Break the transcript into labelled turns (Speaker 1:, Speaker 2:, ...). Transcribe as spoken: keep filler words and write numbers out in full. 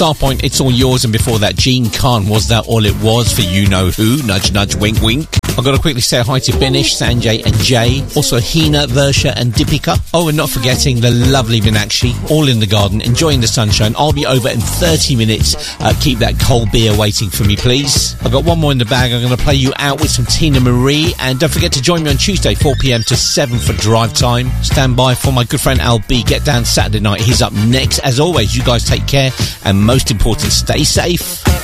Speaker 1: Starpoint, It's All Yours, and before that, Gene Khan, Was That All It Was, for You Know Who, nudge nudge wink wink. I've got to quickly say hi to Binish, Sanjay and Jay, also Hina, Versha and Deepika. Oh, and not forgetting the lovely Meenakshi, all in the garden, enjoying the sunshine. I'll be over in thirty minutes. Uh, keep that cold beer waiting for me, please. I've got one more in the bag. I'm going to play you out with some Tina Marie, and don't forget to join me on Tuesday, four p.m. to seven for drive time. Stand by for my good friend Al B. Get Down Saturday night. He's up next. As always, you guys take care, and most important, stay safe.